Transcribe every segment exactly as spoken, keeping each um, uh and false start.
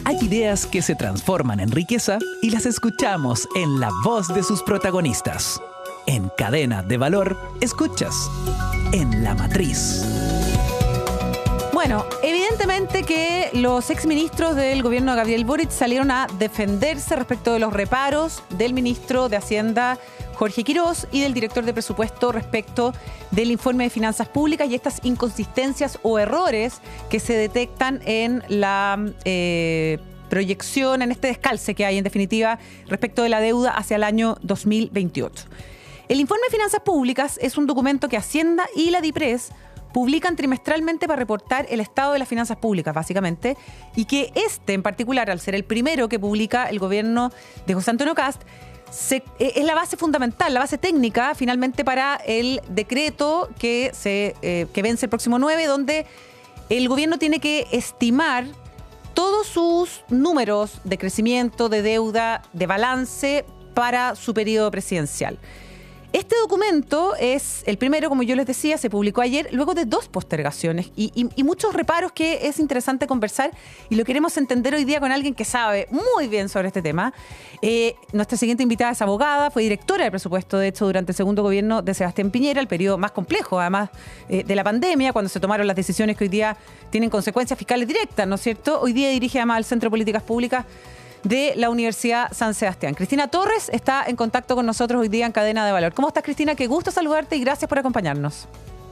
Hay ideas que se transforman en riqueza y las escuchamos en la voz de sus protagonistas. En Cadena de Valor, escuchas En la Matriz. Bueno, evidentemente que los exministros del gobierno de Gabriel Boric salieron a defenderse respecto de los reparos del ministro de Hacienda, Jorge Quirós, y del director de presupuesto respecto del informe de finanzas públicas y estas inconsistencias o errores que se detectan en la eh, proyección, en este descalce que hay en definitiva respecto de la deuda hacia el año dos mil veintiocho. El informe de finanzas públicas es un documento que Hacienda y la DIPRES publican trimestralmente para reportar el estado de las finanzas públicas, básicamente, y que este en particular, al ser el primero que publica el gobierno de José Antonio Kast, se, es la base fundamental, la base técnica, finalmente, para el decreto que, se, eh, que vence el próximo nueve, donde el gobierno tiene que estimar todos sus números de crecimiento, de deuda, de balance para su periodo presidencial. Este documento es el primero, como yo les decía, se publicó ayer, luego de dos postergaciones y, y, y muchos reparos que es interesante conversar y lo queremos entender hoy día con alguien que sabe muy bien sobre este tema. Eh, nuestra siguiente invitada es abogada, fue directora de presupuesto, de hecho, durante el segundo gobierno de Sebastián Piñera, el periodo más complejo, además eh, de la pandemia, cuando se tomaron las decisiones que hoy día tienen consecuencias fiscales directas, ¿no es cierto? Hoy día dirige además el Centro de Políticas Públicas de la Universidad San Sebastián. Cristina Torres está en contacto con nosotros hoy día en Cadena de Valor. ¿Cómo estás, Cristina? Qué gusto saludarte y gracias por acompañarnos.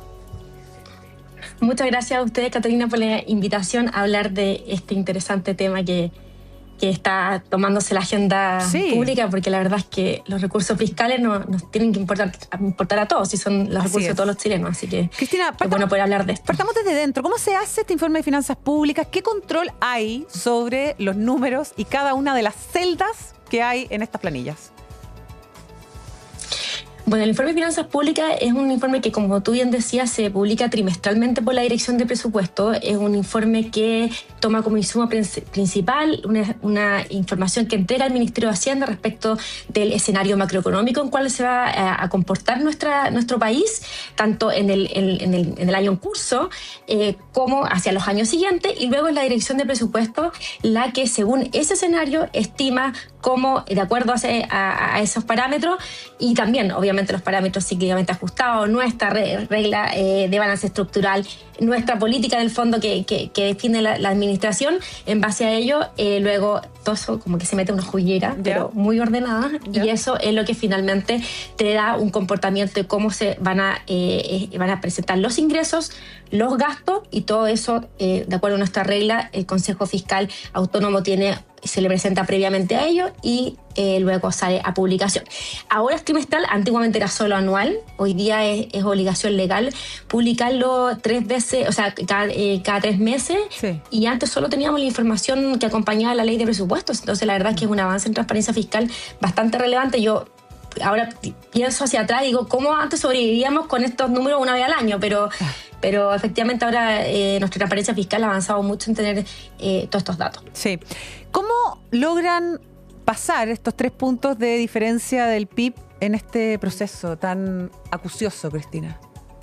Muchas gracias a ustedes, Catalina, por la invitación a hablar de este interesante tema que, que está tomándose la agenda sí. pública, porque la verdad es que los recursos fiscales no, nos tienen que importar, importar a todos, y son los así recursos es. de todos los chilenos. Así que Cristina, es bueno poder hablar de esto. Partamos desde dentro. ¿Cómo se hace este informe de finanzas públicas? ¿Qué control hay sobre los números y cada una de las celdas que hay en estas planillas? Bueno, el informe de finanzas públicas es un informe que, como tú bien decías, se publica trimestralmente por la Dirección de Presupuesto. Es un informe que toma como insumo principal una, una información que entrega al Ministerio de Hacienda respecto del escenario macroeconómico en cual se va a, a comportar nuestra, nuestro país, tanto en el, en, en el, en el año en curso eh, como hacia los años siguientes. Y luego es la Dirección de Presupuesto la que, según ese escenario, estima cómo, de acuerdo a, a, a esos parámetros, y también, obviamente, los parámetros cíclicamente ajustados, nuestra regla eh, de balance estructural, nuestra política del fondo que, que, que define la, la administración, en base a ello, eh, luego todo eso como que se mete en una juguera, yeah. pero muy ordenada, yeah. y eso es lo que finalmente te da un comportamiento de cómo se van a, eh, van a presentar los ingresos, los gastos, y todo eso, eh, de acuerdo a nuestra regla, el Consejo Fiscal Autónomo tiene se le presenta previamente a ello y eh, luego sale a publicación. Ahora es trimestral, antiguamente era solo anual, hoy día es, es obligación legal publicarlo tres veces, o sea, cada, eh, cada tres meses, sí. y antes solo teníamos la información que acompañaba la ley de presupuestos, entonces la verdad es que es un avance en transparencia fiscal bastante relevante. Yo ahora pienso hacia atrás y digo, ¿cómo antes sobrevivíamos con estos números una vez al año? Pero... Pero efectivamente ahora eh, nuestra transparencia fiscal ha avanzado mucho en tener eh, todos estos datos. Sí. ¿Cómo logran pasar estos tres puntos de diferencia del P I B en este proceso tan acucioso, Cristina?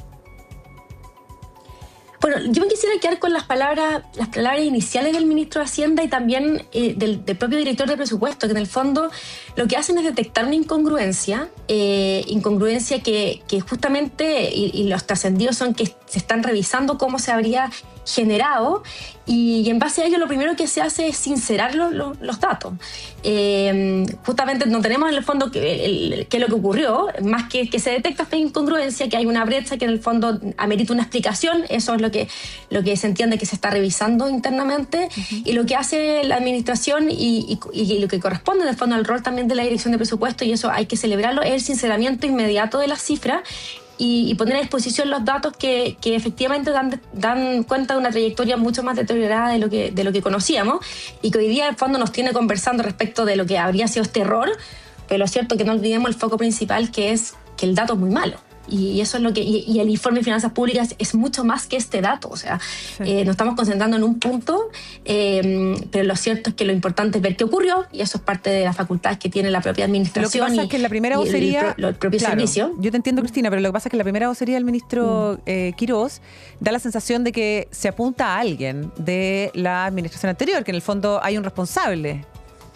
Bueno, yo me quisiera quedar con las palabras, las palabras iniciales del ministro de Hacienda y también eh, del, del propio director de presupuesto, que en el fondo lo que hacen es detectar una incongruencia, eh, incongruencia que, que justamente, y, y los trascendidos son que se están revisando cómo se habría generado, y, y en base a ello lo primero que se hace es sincerar los, los, los datos. Eh, justamente no tenemos en el fondo qué es lo que ocurrió, más que que se detecta esta incongruencia, que hay una brecha que en el fondo amerita una explicación. Eso es lo que, lo que se entiende que se está revisando internamente, uh-huh. y lo que hace la administración y, y, y lo que corresponde en el fondo al rol también de la Dirección de Presupuesto, y eso hay que celebrarlo, es el sinceramiento inmediato de las cifras y, y poner a disposición los datos que, que efectivamente dan, dan cuenta de una trayectoria mucho más deteriorada de lo, que, de lo que conocíamos, y que hoy día en el fondo nos tiene conversando respecto de lo que habría sido este error, pero lo cierto es que no olvidemos el foco principal, que es que el dato es muy malo. Y eso es lo que y, y el informe de finanzas públicas es mucho más que este dato. O sea, sí. eh, nos estamos concentrando en un punto, eh, pero lo cierto es que lo importante es ver qué ocurrió, y eso es parte de las facultades que tiene la propia administración. Lo que pasa y, es que en la primera vocería, el, el, el propio claro, servicio. Yo te entiendo, Cristina, pero lo que pasa es que en la primera vocería del ministro mm. eh, Quirós da la sensación de que se apunta a alguien de la administración anterior, que en el fondo hay un responsable.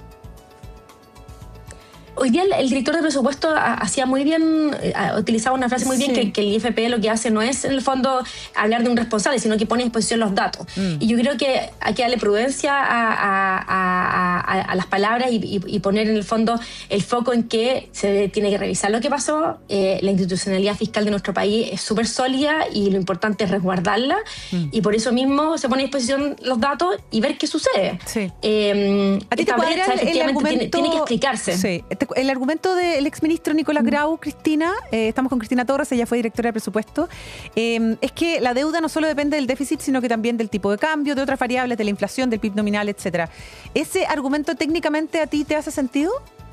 Hoy día el, el director de presupuesto hacía muy bien, utilizaba una frase muy bien, sí. que, que el I F P lo que hace no es en el fondo hablar de un responsable, sino que pone a disposición los datos. Mm. Y yo creo que hay que darle prudencia a, a, a, a, a las palabras y, y, y poner en el fondo el foco en que se tiene que revisar lo que pasó. Eh, la institucionalidad fiscal de nuestro país es súper sólida y lo importante es resguardarla. Mm. Y por eso mismo se pone a disposición los datos y ver qué sucede. Sí. Eh, ¿A ti te brecha, el, efectivamente, el argumento, tiene, tiene que explicarse. Sí. El argumento del exministro Nicolás Grau, Cristina, eh, estamos con Cristina Torres, ella fue directora de presupuesto, eh, es que la deuda no solo depende del déficit, sino que también del tipo de cambio, de otras variables, de la inflación, del P I B nominal, etcétera. ¿Ese argumento técnicamente a ti te hace sentido?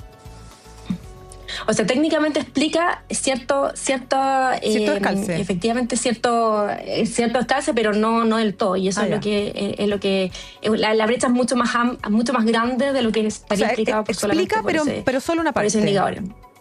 O sea, técnicamente explica cierto, cierto, ¿Cierto eh, escalce? Efectivamente cierto, cierto escalce, pero no, no del todo. Y eso ah, es, lo que, eh, es lo que la, la brecha es mucho más mucho más grande de lo que estaría, o sea, explicado por explica, solamente pero, por ese, pero solo una parte. Por ese indicador.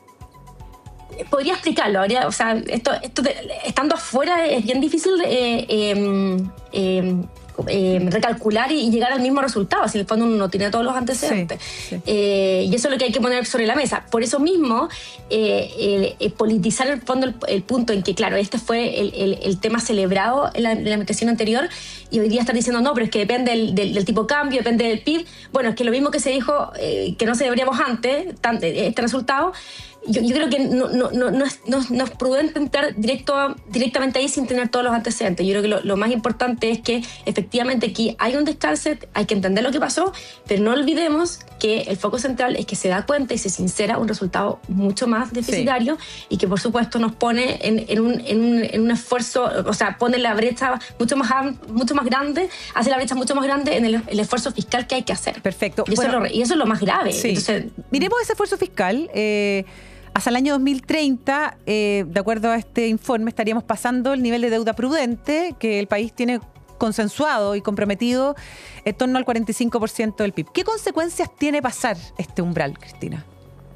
Podría explicarlo, habría, o sea, esto, esto de, estando afuera es bien difícil eh, eh, eh, Eh, recalcular y llegar al mismo resultado, si en el fondo uno no tiene todos los antecedentes. Sí, sí. Eh, y eso es lo que hay que poner sobre la mesa. Por eso mismo, eh, el, el politizar en el fondo el, el punto en que, claro, este fue el, el, el tema celebrado en la, en la administración anterior, y hoy día están diciendo, no, pero es que depende del, del, del tipo de cambio, depende del P I B. Bueno, es que lo mismo que se dijo, eh, que no celebraríamos antes, tan, este resultado. Yo, yo creo que no, no, no, no, es, no, no es prudente entrar directo, directamente ahí sin tener todos los antecedentes. Yo creo que lo, lo más importante es que efectivamente aquí hay un descalce, hay que entender lo que pasó, pero no olvidemos que el foco central es que se da cuenta y se sincera un resultado mucho más deficitario, sí. y que por supuesto nos pone en, en, un, en, un, en un esfuerzo, o sea, pone la brecha mucho más, mucho más grande, hace la brecha mucho más grande en el, el esfuerzo fiscal que hay que hacer. Perfecto. Y eso, bueno, es, lo, y eso es lo más grave. Sí. Entonces, miremos ese esfuerzo fiscal. Eh, Hasta el año dos mil treinta, eh, de acuerdo a este informe, estaríamos pasando el nivel de deuda prudente que el país tiene consensuado y comprometido en torno al cuarenta y cinco por ciento del P I B. ¿Qué consecuencias tiene pasar este umbral, Cristina?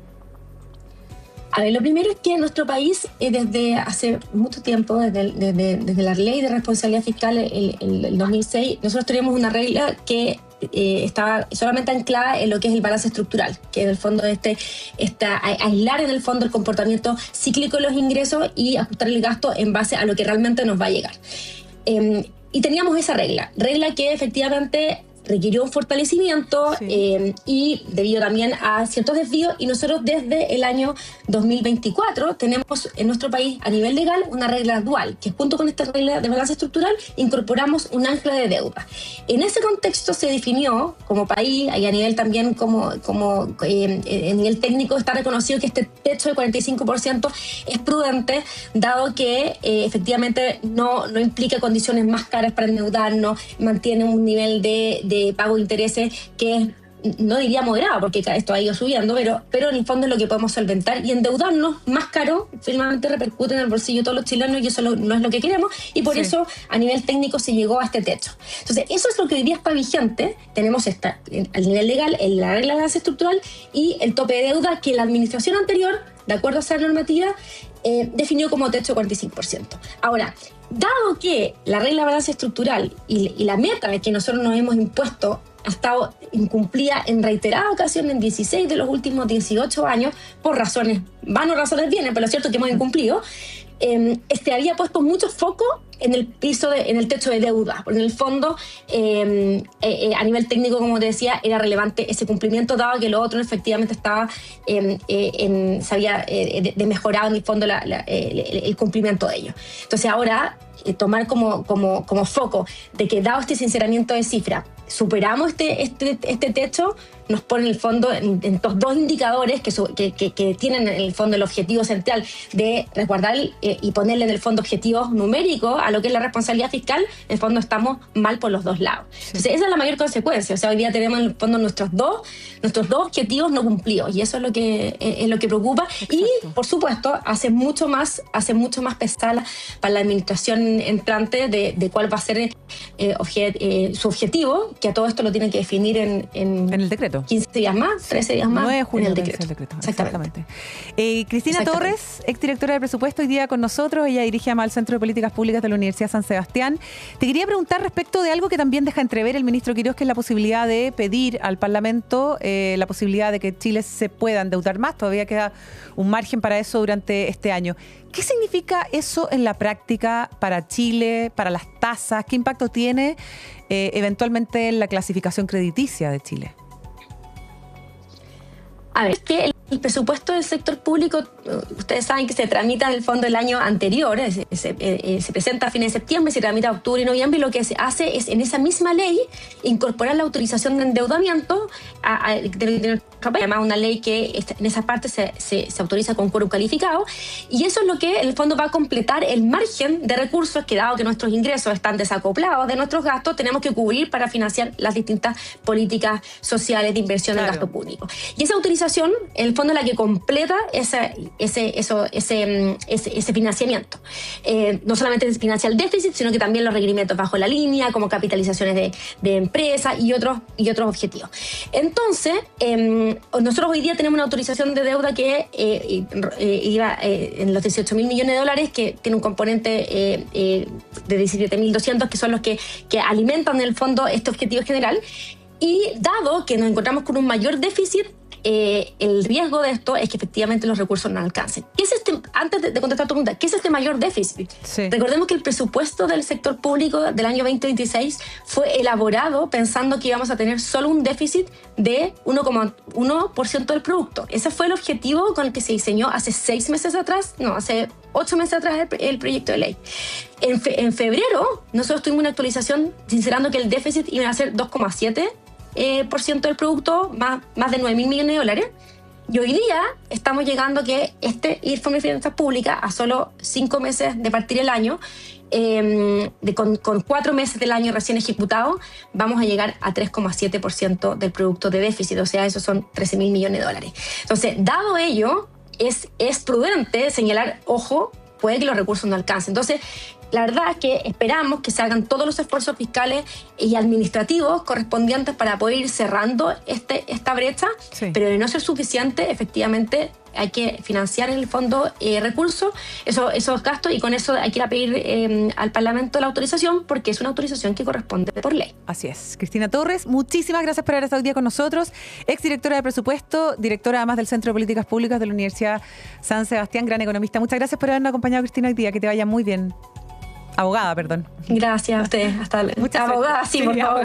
A ver, lo primero es que en nuestro país, eh, desde hace mucho tiempo, desde, desde, desde la ley de responsabilidad fiscal, el, el, el dos mil seis, nosotros teníamos una regla que Eh, estaba solamente anclada en lo que es el balance estructural, que en el fondo este está aislar en el fondo el comportamiento cíclico de los ingresos y ajustar el gasto en base a lo que realmente nos va a llegar. Eh, y teníamos esa regla, regla que efectivamente requirió un fortalecimiento, sí. eh, y debido también a ciertos desvíos, y nosotros desde el año dos mil veinticuatro tenemos en nuestro país a nivel legal una regla dual, que junto con esta regla de balance estructural incorporamos un ancla de deuda. En ese contexto se definió como país, y a nivel también como, como eh, en nivel técnico está reconocido que este techo de cuarenta y cinco por ciento es prudente, dado que eh, efectivamente no, no implica condiciones más caras para endeudarnos, mantiene un nivel de, de pago de intereses que es, no diría moderado, porque esto ha ido subiendo, pero, pero en el fondo es lo que podemos solventar, y endeudarnos más caro finalmente repercute en el bolsillo de todos los chilenos, y eso lo, no es lo que queremos, y por sí. eso a nivel técnico se llegó a este techo. Entonces eso es lo que hoy día está vigente. Tenemos esta, al nivel legal, la regla de balance estructural y el tope de deuda que la administración anterior, de acuerdo a esa normativa, eh, definió como techo cuarenta y cinco por ciento. Ahora, dado que la regla de balance estructural y, y la meta que nosotros nos hemos impuesto ha estado incumplida en reiteradas ocasiones en dieciséis de los últimos dieciocho años, por razones, van o razones vienen, pero lo cierto es que hemos incumplido, eh, este había puesto mucho foco en el piso, de, en el techo de deuda. En el fondo, eh, eh, a nivel técnico, como te decía, era relevante ese cumplimiento, dado que lo otro efectivamente estaba, eh, eh, en, se había eh, de, de mejorado en el fondo la, la, el, el cumplimiento de ello. Entonces ahora eh, tomar como, como, como foco de que dado este sinceramiento de cifra, superamos este, este, este techo, nos pone en el fondo en, en estos dos indicadores que, su, que, que, que tienen en el fondo el objetivo central de resguardar eh, y ponerle en el fondo objetivos numéricos a lo que es la responsabilidad fiscal. En el fondo estamos mal por los dos lados. Sí. Entonces esa es la mayor consecuencia. O sea, hoy día tenemos en el fondo nuestros dos, nuestros dos objetivos no cumplidos y eso es lo que, eh, es lo que preocupa. Exacto. Y por supuesto hace mucho más, hace mucho más pesada para la administración entrante de, de cuál va a ser eh, obje, eh, su objetivo, que a todo esto lo tienen que definir en, en, en el decreto. quince días más, trece días más. nueve de junio en el decreto. El decreto. Exactamente. Exactamente. Eh, Cristina Exactamente. Torres, exdirectora de presupuesto, hoy día con nosotros. Ella dirige además el Centro de Políticas Públicas de la Universidad San Sebastián. Te quería preguntar respecto de algo que también deja entrever el ministro Quirós, que es la posibilidad de pedir al Parlamento eh, la posibilidad de que Chile se pueda endeudar más. Todavía queda un margen para eso durante este año. ¿Qué significa eso en la práctica para Chile, para las tasas? ¿Qué impacto tiene eh, eventualmente en la clasificación crediticia de Chile? A ver, es que el, el presupuesto del sector público, ustedes saben que se tramita en el fondo el año anterior, se, se, eh, se presenta a fines de septiembre, se tramita a octubre y noviembre, y lo que se hace es en esa misma ley incorporar la autorización de endeudamiento a, a, de, de nuestro país, además una ley que en esa parte se, se, se autoriza con quórum calificado, y eso es lo que en el fondo va a completar el margen de recursos que, dado que nuestros ingresos están desacoplados de nuestros gastos, tenemos que cubrir para financiar las distintas políticas sociales de inversión claro. en gasto público. Y esa autorización, en el fondo, es la que completa ese, ese, eso, ese, ese, ese financiamiento. Eh, no solamente financia el déficit, sino que también los requerimientos bajo la línea, como capitalizaciones de, de empresas y otros, y otros objetivos. Entonces, eh, nosotros hoy día tenemos una autorización de deuda que eh, eh, iba eh, en los dieciocho mil millones de dólares, que tiene un componente eh, eh, de diecisiete mil doscientos, que son los que, que alimentan en el fondo este objetivo general. Y dado que nos encontramos con un mayor déficit, Eh, el riesgo de esto es que efectivamente los recursos no alcancen. ¿Qué es este, antes de, de contestar tu pregunta, ¿qué es este mayor déficit? Sí. Recordemos que el presupuesto del sector público del año veinte veintiséis fue elaborado pensando que íbamos a tener solo un déficit de uno coma uno por ciento del producto. Ese fue el objetivo con el que se diseñó hace seis meses atrás, no, hace ocho meses atrás el, el proyecto de ley. En, fe, en febrero nosotros tuvimos una actualización sincerando que el déficit iba a ser dos coma siete Eh, por ciento del producto, más, más de nueve mil millones de dólares. Y hoy día estamos llegando a que este informe de finanzas públicas, a solo cinco meses de partir el año, eh, de, con, con cuatro meses del año recién ejecutado, vamos a llegar a tres coma siete por ciento del producto de déficit, o sea, esos son trece mil millones de dólares. Entonces, dado ello, es, es prudente señalar, ojo, puede que los recursos no alcancen. Entonces, la verdad es que esperamos que se hagan todos los esfuerzos fiscales y administrativos correspondientes para poder ir cerrando este, esta brecha, sí. Pero de no ser suficiente, efectivamente hay que financiar en el fondo eh, recursos, eso, esos gastos, y con eso hay que ir a pedir eh, al Parlamento la autorización, porque es una autorización que corresponde por ley. Así es. Cristina Torres, muchísimas gracias por haber estado hoy día con nosotros, exdirectora de presupuesto, directora además del Centro de Políticas Públicas de la Universidad San Sebastián, gran economista. Muchas gracias por habernos acompañado, Cristina, hoy día. Que te vaya muy bien. Abogada, perdón. Gracias a ustedes. Hasta Muchas abogada, sí, sí, por favor.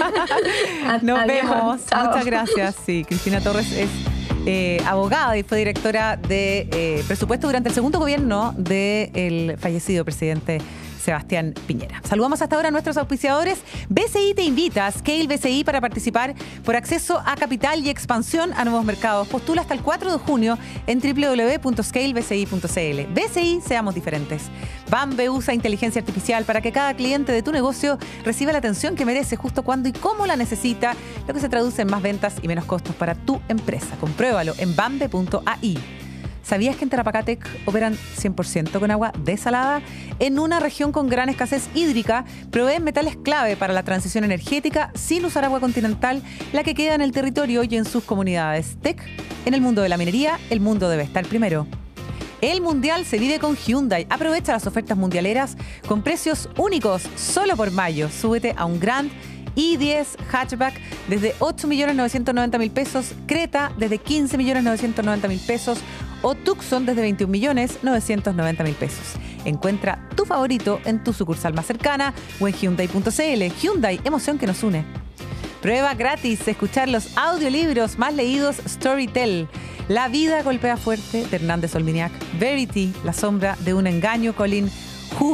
Nos Adiós. vemos. Chao. Muchas gracias. Sí, Cristina Torres es eh, abogada y fue directora de eh, presupuesto durante el segundo gobierno del fallecido presidente Sebastián Piñera. Saludamos hasta ahora a nuestros auspiciadores. B C I te invita a Scale B C I para participar por acceso a capital y expansión a nuevos mercados. Postula hasta el cuatro de junio en doble u doble u doble u punto scale b c i punto c l. B C I, seamos diferentes. Bambe usa inteligencia artificial para que cada cliente de tu negocio reciba la atención que merece justo cuando y cómo la necesita, lo que se traduce en más ventas y menos costos para tu empresa. Compruébalo en bambe punto a i. ¿Sabías que en Tarapacatec operan cien por ciento con agua desalada? En una región con gran escasez hídrica, proveen metales clave para la transición energética sin usar agua continental, la que queda en el territorio y en sus comunidades. T E C, en el mundo de la minería, el mundo debe estar primero. El Mundial se vive con Hyundai. Aprovecha las ofertas mundialeras con precios únicos solo por mayo. Súbete a un Grand i diez hatchback desde ocho millones novecientos noventa mil pesos, Creta desde quince millones novecientos noventa mil pesos o Tucson desde veintiún millones novecientos noventa mil pesos. Encuentra tu favorito en tu sucursal más cercana o en hyundai punto c l. Hyundai, emoción que nos une. Prueba gratis escuchar los audiolibros más leídos Storytel. La vida golpea fuerte de Hernández Olminiac. Verity, la sombra de un engaño, Colin Hoover.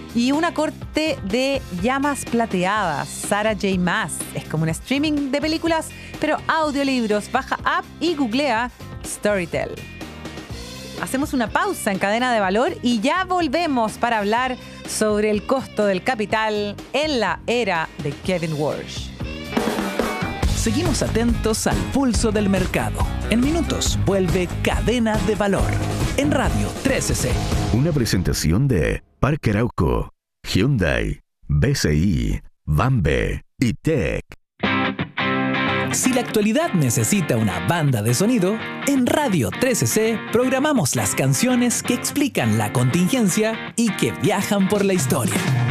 y una corte de llamas plateadas. Sarah J. Maas es como un streaming de películas, pero audiolibros. Baja app y googlea Storytel. Hacemos una pausa en Cadena de Valor y ya volvemos para hablar sobre el costo del capital en la era de Kevin Walsh. Seguimos atentos al pulso del mercado. En minutos vuelve Cadena de Valor en Radio trece C. Una presentación de Parque Arauco, Hyundai, B C I, Bambe y Tech. Si la actualidad necesita una banda de sonido, en Radio trece C programamos las canciones que explican la contingencia y que viajan por la historia.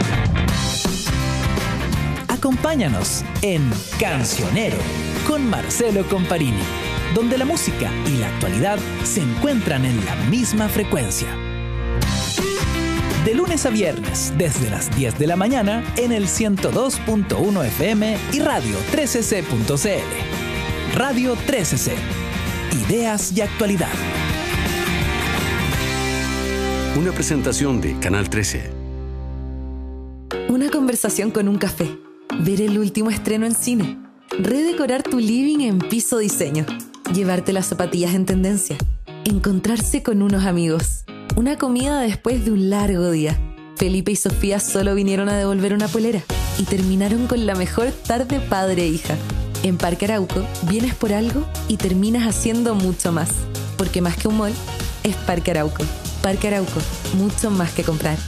Acompáñanos en Cancionero con Marcelo Comparini, donde la música y la actualidad se encuentran en la misma frecuencia. De lunes a viernes, desde las diez de la mañana, en el ciento dos punto uno F M y radio trece c punto c l. Radio trece C. Ideas y actualidad. Una presentación de Canal trece. Una conversación con un café. Ver el último estreno en cine. Redecorar tu living en Piso Diseño. Llevarte las zapatillas en tendencia. Encontrarse con unos amigos. Una comida después de un largo día. Felipe y Sofía solo vinieron a devolver una polera y terminaron con la mejor tarde padre e hija. En Parque Arauco, vienes por algo y terminas haciendo mucho más. Porque más que un mall, es Parque Arauco. Parque Arauco, mucho más que comprar.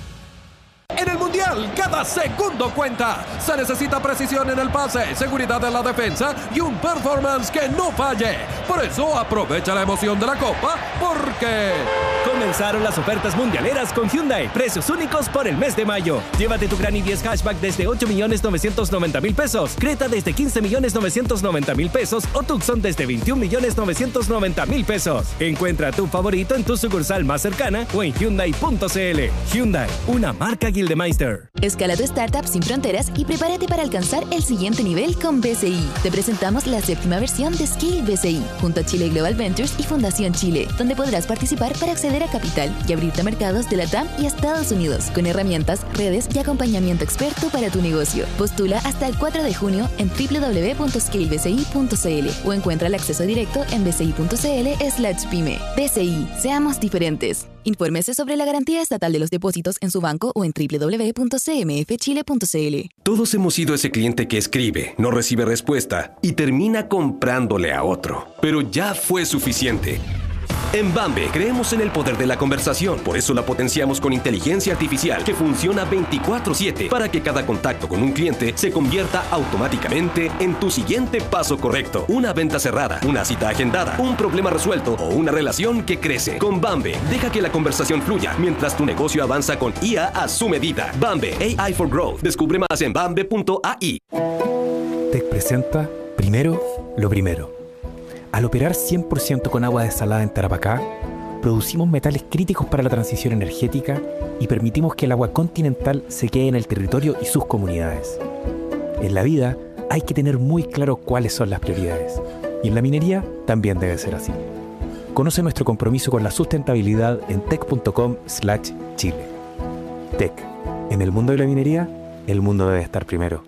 En el Mundial, cada segundo cuenta. Se necesita precisión en el pase, seguridad en la defensa y un performance que no falle. Por eso, aprovecha la emoción de la Copa, porque... Comenzaron las ofertas mundialeras con Hyundai. Precios únicos por el mes de mayo. Llévate tu Gran i diez Hatchback desde ocho millones novecientos noventa mil pesos. Creta desde quince millones novecientos noventa mil pesos. O Tucson desde veintiún millones novecientos noventa mil pesos. Encuentra tu favorito en tu sucursal más cercana o en Hyundai punto c l. Hyundai, una marca Gildemeister. Escala tu startup sin fronteras y prepárate para alcanzar el siguiente nivel con B C I. Te presentamos la séptima versión de Scale B C I, junto a Chile Global Ventures y Fundación Chile, donde podrás participar para acceder a capital y abrirte a mercados de la T A M y Estados Unidos, con herramientas, redes y acompañamiento experto para tu negocio. Postula hasta el cuatro de junio en w w w punto scale b c i punto c l o encuentra el acceso directo en b c i punto c l slash pyme. B C I, seamos diferentes. Infórmese sobre la garantía estatal de los depósitos en su banco o en w w w punto c m f chile punto c l. Todos hemos sido ese cliente que escribe, no recibe respuesta y termina comprándole a otro. Pero ya fue suficiente. En Bambe creemos en el poder de la conversación, por eso la potenciamos con inteligencia artificial que funciona veinticuatro siete para que cada contacto con un cliente se convierta automáticamente en tu siguiente paso correcto. Una venta cerrada, una cita agendada, un problema resuelto o una relación que crece. Con Bambe, deja que la conversación fluya mientras tu negocio avanza con I A a su medida. Bambe, A I for Growth. Descubre más en bambe punto a i. Tech presenta Primero lo Primero. Al operar cien por ciento con agua desalada en Tarapacá, producimos metales críticos para la transición energética y permitimos que el agua continental se quede en el territorio y sus comunidades. En la vida hay que tener muy claro cuáles son las prioridades, y en la minería también debe ser así. Conoce nuestro compromiso con la sustentabilidad en tech punto com slash chile. Tech. En el mundo de la minería, el mundo debe estar primero.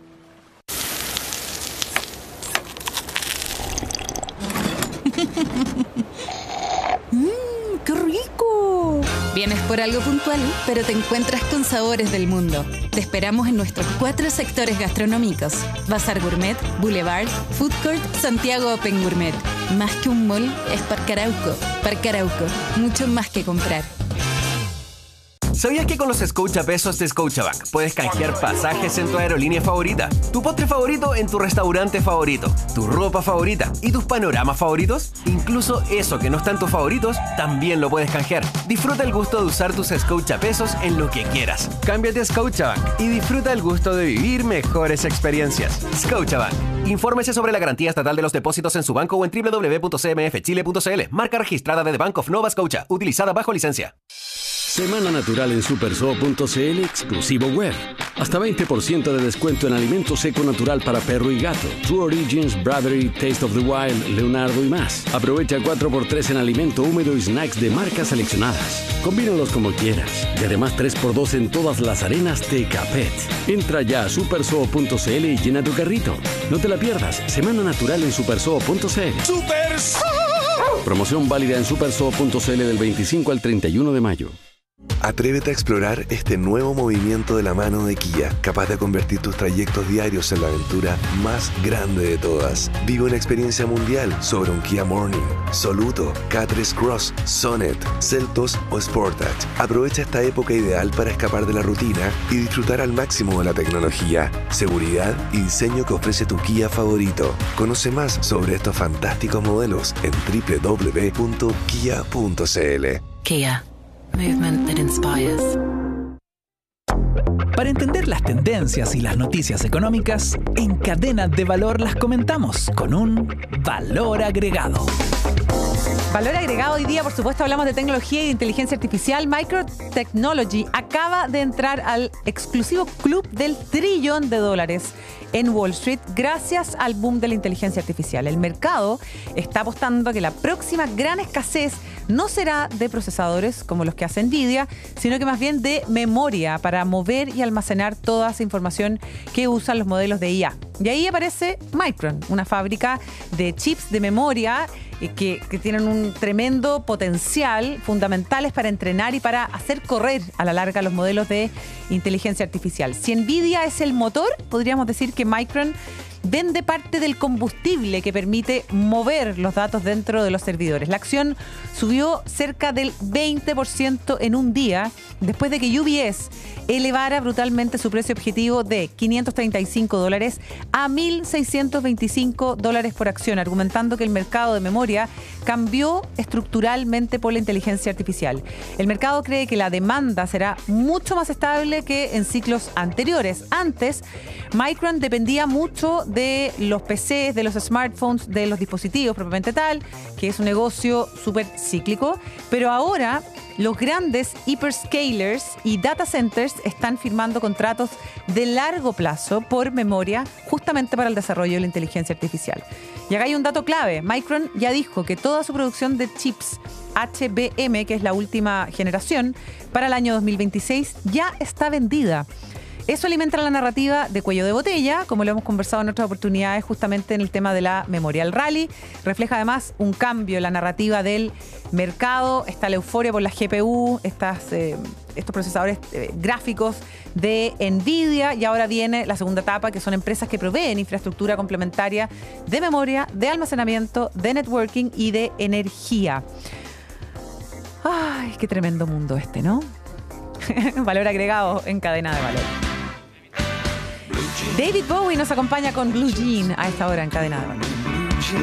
¡Mmm, qué rico! Vienes por algo puntual, pero te encuentras con sabores del mundo. Te esperamos en nuestros cuatro sectores gastronómicos: Bazar Gourmet, Boulevard, Food Court, Santiago Open Gourmet. Más que un mall, es Parque Arauco. Parque Arauco, mucho más que comprar. ¿Sabías que con los Scotiapesos de Scotiabank puedes canjear pasajes en tu aerolínea favorita, tu postre favorito en tu restaurante favorito, tu ropa favorita y tus panoramas favoritos? Incluso eso que no está en tus favoritos, también lo puedes canjear. Disfruta el gusto de usar tus Scotiapesos en lo que quieras. Cámbiate a Scotiabank y disfruta el gusto de vivir mejores experiencias. Scotiabank. Infórmese sobre la garantía estatal de los depósitos en su banco o en w w w punto c m f chile punto c l. Marca registrada de The Bank of Nova Scotia, utilizada bajo licencia. Semana Natural en superso punto c l exclusivo web. Hasta veinte por ciento de descuento en alimento seco natural para perro y gato. True Origins, Bravery, Taste of the Wild, Leonardo y más. Aprovecha cuatro por tres en alimento húmedo y snacks de marcas seleccionadas. Combínalos como quieras. Y además tres por dos en todas las arenas Tecapet. Entra ya a supersoo punto c l y llena tu carrito. No te la pierdas. Semana natural en supersoo punto c l. ¡Supersoo! Promoción válida en supersoo punto c l del veinticinco al treinta y uno de mayo. Atrévete a explorar este nuevo movimiento de la mano de Kia, capaz de convertir tus trayectos diarios en la aventura más grande de todas. Vive una experiencia mundial sobre un Kia Morning, Soluto, K tres Cross, Sonet, Seltos o Sportage. Aprovecha esta época ideal para escapar de la rutina y disfrutar al máximo de la tecnología, seguridad y diseño que ofrece tu Kia favorito. Conoce más sobre estos fantásticos modelos en doble u doble u doble u punto kia punto c l. Kia. Movement that inspires. Para entender las tendencias y las noticias económicas, en Cadena de Valor las comentamos con un valor agregado. Valor agregado hoy día, por supuesto, hablamos de tecnología y de inteligencia artificial. Micron Technology acaba de entrar al exclusivo club del trillón de dólares en Wall Street gracias al boom de la inteligencia artificial. El mercado está apostando a que la próxima gran escasez no será de procesadores como los que hace Nvidia, sino que más bien de memoria para mover y almacenar toda esa información que usan los modelos de I A. Y ahí aparece Micron, una fábrica de chips de memoria Que, que tienen un tremendo potencial, fundamentales para entrenar y para hacer correr a la larga los modelos de inteligencia artificial. Si Nvidia es el motor, podríamos decir que Micron vende parte del combustible que permite mover los datos dentro de los servidores. La acción subió cerca del veinte por ciento en un día después de que U B S elevara brutalmente su precio objetivo de quinientos treinta y cinco dólares a mil seiscientos veinticinco dólares por acción, argumentando que el mercado de memoria cambió estructuralmente por la inteligencia artificial. El mercado cree que la demanda será mucho más estable que en ciclos anteriores. Antes, Micron dependía mucho de los P Cs, de los smartphones, de los dispositivos propiamente tal, que es un negocio súper cíclico, pero ahora los grandes hyperscalers y data centers están firmando contratos de largo plazo por memoria justamente para el desarrollo de la inteligencia artificial. Y acá hay un dato clave. Micron ya dijo que toda su producción de chips H B M, que es la última generación, para el año dos mil veintiséis ya está vendida. Eso alimenta la narrativa de cuello de botella, como lo hemos conversado en otras oportunidades justamente en el tema de la memoria. El rally refleja además un cambio en la narrativa del mercado. Está la euforia por la G P U, estas, eh, estos procesadores eh, gráficos de Nvidia, y ahora viene la segunda etapa, que son empresas que proveen infraestructura complementaria de memoria, de almacenamiento, de networking y de energía. Ay, qué tremendo mundo este, ¿no? Valor agregado en Cadena de Valor. David Bowie nos acompaña con Blue Jean a esta hora en Cadena de Valor.